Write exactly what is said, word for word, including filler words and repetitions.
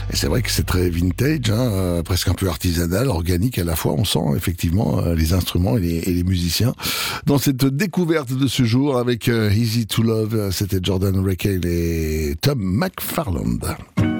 Et c'est vrai que c'est très vintage, hein, euh, presque un peu artisanal, organique à la fois. On sent effectivement euh, les instruments et les, et les musiciens. Dans cette découverte de ce jour avec euh, Easy to Love, c'était Jordan Rakei et Tom McFarland.